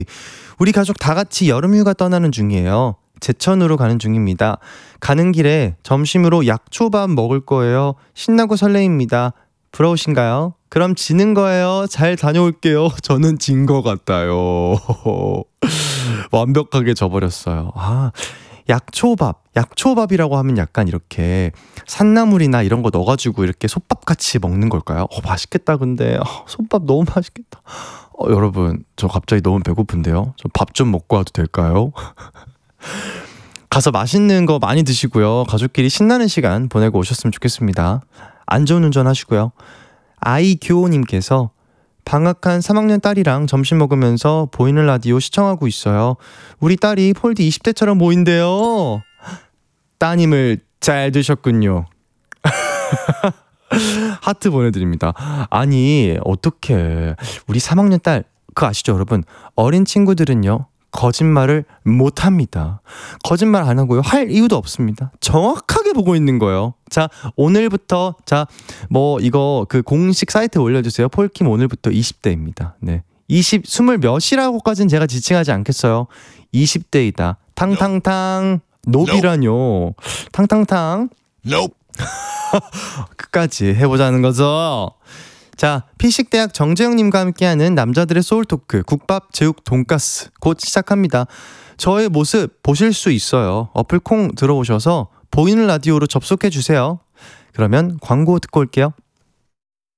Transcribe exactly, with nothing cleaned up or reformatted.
우리 가족 다 같이 여름휴가 떠나는 중이에요. 제천으로 가는 중입니다. 가는 길에 점심으로 약초밥 먹을 거예요. 신나고 설레입니다. 부러우신가요? 그럼 지는 거예요. 잘 다녀올게요. 저는 진 거 같아요. 완벽하게 져버렸어요. 아, 약초밥. 약초밥이라고 하면 약간 이렇게 산나물이나 이런 거 넣어가지고 이렇게 솥밥같이 먹는 걸까요? 어, 맛있겠다. 근데 어, 솥밥 너무 맛있겠다. 어, 여러분, 저 갑자기 너무 배고픈데요. 저 밥 좀 먹고 와도 될까요? 가서 맛있는 거 많이 드시고요. 가족끼리 신나는 시간 보내고 오셨으면 좋겠습니다. 안전운전 하시고요. 아이교님께서 방학한 삼 학년 딸이랑 점심 먹으면서 보이는 라디오 시청하고 있어요. 우리 딸이 폴디 이십 대처럼 보인대요. 따님을 잘 두셨군요. 하트 보내드립니다. 아니 어떡해, 우리 삼 학년 딸 그거 아시죠 여러분? 어린 친구들은요 거짓말을 못합니다. 거짓말 안 하고요 할 이유도 없습니다. 정확하게 보고 있는 거예요. 자, 오늘부터 자 뭐 이거 그 공식 사이트에 올려주세요. 폴킴 오늘부터 이십 대입니다. 네, 이십, 스물 몇이라고까지는 제가 지칭하지 않겠어요. 이십 대이다. 탕탕탕. 노비라뇨. 탕탕탕. Nope. 끝까지 해보자는 거죠. 자, 피식대학 정재영님과 함께하는 남자들의 소울토크 국밥, 제육, 돈가스 곧 시작합니다. 저의 모습 보실 수 있어요. 어플 콩 들어오셔서 보이는 라디오로 접속해주세요. 그러면 광고 듣고 올게요.